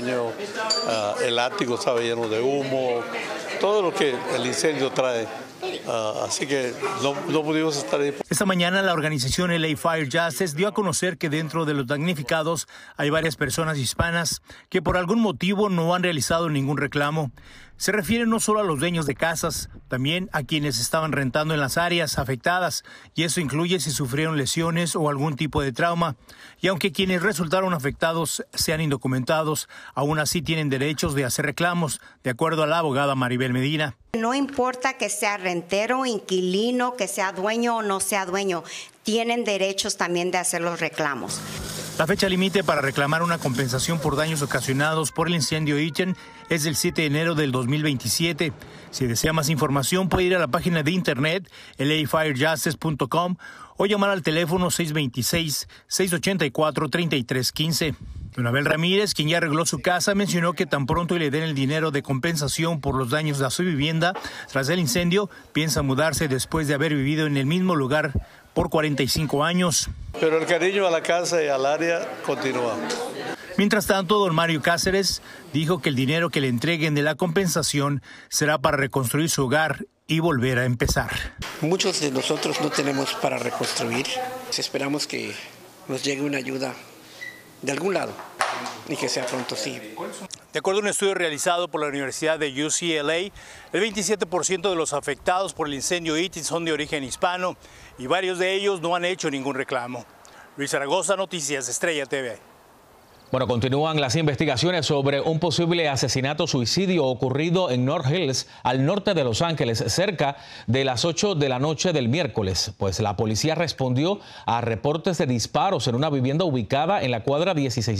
daño, el ático estaba lleno de humo, todo lo que el incendio trae. Así que no pudimos estar ahí. Esta mañana la organización LA Fire Justice dio a conocer que dentro de los damnificados hay varias personas hispanas que por algún motivo no han realizado ningún reclamo. Se refiere no solo a los dueños de casas, también a quienes estaban rentando en las áreas afectadas, y eso incluye si sufrieron lesiones o algún tipo de trauma. Y aunque quienes resultaron afectados sean indocumentados, aún así tienen derechos de hacer reclamos, de acuerdo a la abogada Maribel Medina. No importa que sea rentero, inquilino, que sea dueño o no sea dueño, tienen derechos también de hacer los reclamos. La fecha límite para reclamar una compensación por daños ocasionados por el incendio Ichen es el 7 de enero del 2027. Si desea más información puede ir a la página de internet lafirejustice.com o llamar al teléfono 626-684-3315. Don Abel Ramírez, quien ya arregló su casa, mencionó que tan pronto le den el dinero de compensación por los daños a su vivienda tras el incendio, piensa mudarse después de haber vivido en el mismo lugar por 45 años. Pero el cariño a la casa y al área continúa. Mientras tanto, don Mario Cáceres dijo que el dinero que le entreguen de la compensación será para reconstruir su hogar y volver a empezar. Muchos de nosotros no tenemos para reconstruir. Esperamos que nos llegue una ayuda de algún lado y que sea pronto, sí. De acuerdo a un estudio realizado por la Universidad de UCLA, el 27% de los afectados por el incendio Ichen son de origen hispano y varios de ellos no han hecho ningún reclamo. Luis Zaragoza, Noticias Estrella TV. Bueno, continúan las investigaciones sobre un posible asesinato-suicidio ocurrido en North Hills, al norte de Los Ángeles, cerca de las 8 de la noche del miércoles. Pues la policía respondió a reportes de disparos en una vivienda ubicada en la cuadra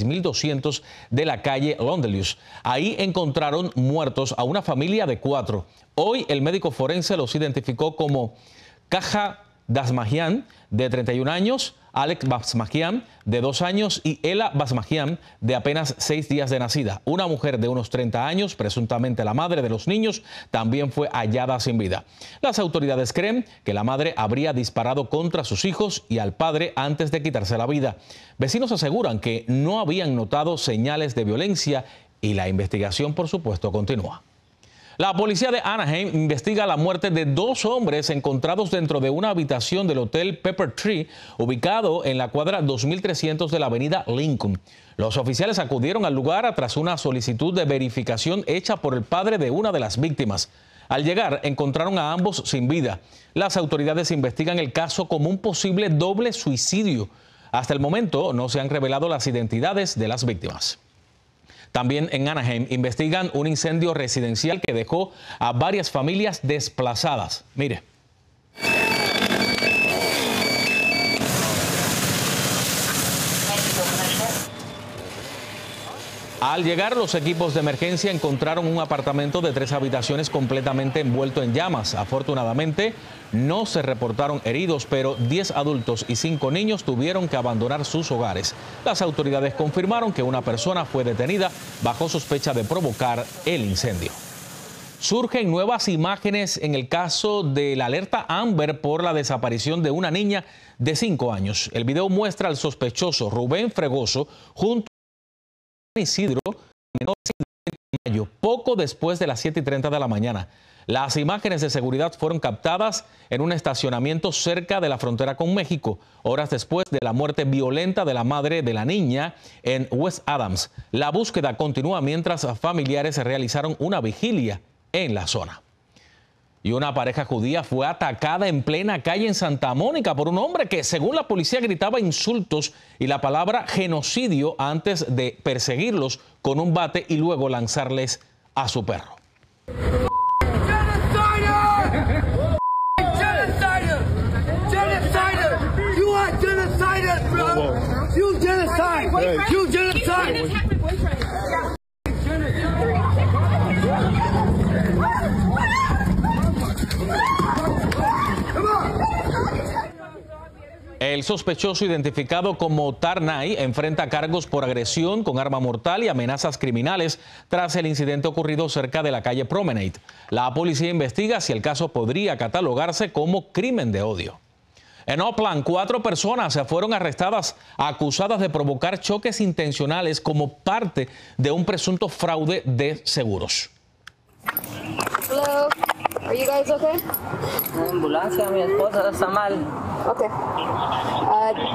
16.200 de la calle Londelius. Ahí encontraron muertos a una familia de 4. Hoy el médico forense los identificó como Caja Basmajian, de 31 años, Alex Basmajian, de 2 años, y Ela Basmajian, de apenas 6 días de nacida. Una mujer de unos 30 años, presuntamente la madre de los niños, también fue hallada sin vida. Las autoridades creen que la madre habría disparado contra sus hijos y al padre antes de quitarse la vida. Vecinos aseguran que no habían notado señales de violencia y la investigación, por supuesto, continúa. La policía de Anaheim investiga la muerte de 2 hombres encontrados dentro de una habitación del Hotel Pepper Tree, ubicado en la cuadra 2300 de la avenida Lincoln. Los oficiales acudieron al lugar tras una solicitud de verificación hecha por el padre de una de las víctimas. Al llegar, encontraron a ambos sin vida. Las autoridades investigan el caso como un posible doble suicidio. Hasta el momento no se han revelado las identidades de las víctimas. También en Anaheim investigan un incendio residencial que dejó a varias familias desplazadas. Mire. Al llegar, los equipos de emergencia encontraron un apartamento de 3 habitaciones completamente envuelto en llamas. Afortunadamente, no se reportaron heridos, pero 10 adultos y 5 niños tuvieron que abandonar sus hogares. Las autoridades confirmaron que una persona fue detenida bajo sospecha de provocar el incendio. Surgen nuevas imágenes en el caso de la alerta Amber por la desaparición de una niña de 5 años. El video muestra al sospechoso Rubén Fregoso junto a Isidro, menor de mayo, poco después de las 7:30 de la mañana. Las imágenes de seguridad fueron captadas en un estacionamiento cerca de la frontera con México, horas después de la muerte violenta de la madre de la niña en West Adams. La búsqueda continúa mientras familiares realizaron una vigilia en la zona. Y una pareja judía fue atacada en plena calle en Santa Mónica por un hombre que, según la policía, gritaba insultos y la palabra genocidio antes de perseguirlos con un bate y luego lanzarles a su perro. El sospechoso, identificado como Tarnay, enfrenta cargos por agresión con arma mortal y amenazas criminales tras el incidente ocurrido cerca de la calle Promenade. La policía investiga si el caso podría catalogarse como crimen de odio. En Oakland, 4 personas fueron arrestadas acusadas de provocar choques intencionales como parte de un presunto fraude de seguros. Hello, are you guys okay? Una ambulancia, mi esposa está mal. Okay.